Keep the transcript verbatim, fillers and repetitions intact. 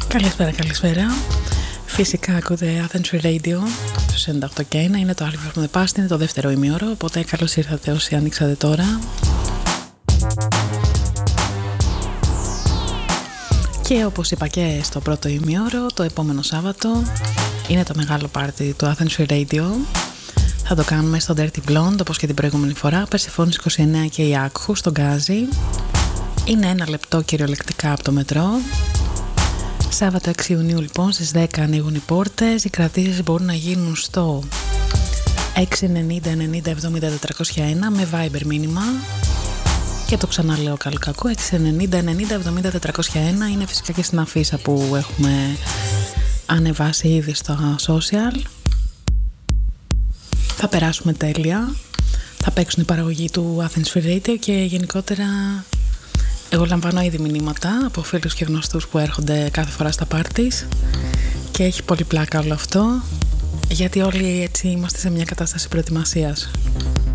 Καλησπέρα, καλησπέρα. Φυσικά ακούτε Athens Free Radio στους ενενήντα οκτώ και ένα. Είναι το Alpha from the Past, είναι το δεύτερο ημίωρο. Οπότε καλώς ήρθατε όσοι ανοίξατε τώρα. Και όπως είπα και στο πρώτο ημίωρο, το επόμενο Σάββατο είναι το μεγάλο πάρτι του Athens Free Radio. Θα το κάνουμε στο Dirty Blonde όπως και την προηγούμενη φορά. Περσεφόνης είκοσι εννέα και η Άκχου στον Γκάζι. Είναι ένα λεπτό κυριολεκτικά από το μετρό. Σάββατο έξι Ιουνίου λοιπόν στις δέκα ανοίγουν οι πόρτες. Οι κρατήσεις μπορούν να γίνουν στο έξι ενενήντα ενενήντα εβδομήντα τετρακόσια ένα με Viber μήνυμα. Και το ξαναλέω καλό κακό, έξι ενενήντα ενενήντα εβδομήντα τετρακόσια ένα. Είναι φυσικά και στην αφίσα που έχουμε ανεβάσει ήδη στο social. Θα περάσουμε τέλεια. Θα παίξουν η παραγωγή του Athens Free Radio και γενικότερα εγώ λαμβάνω ήδη μηνύματα από φίλους και γνωστούς που έρχονται κάθε φορά στα πάρτις και έχει πολύ πλάκα όλο αυτό, γιατί όλοι έτσι είμαστε σε μια κατάσταση προετοιμασίας.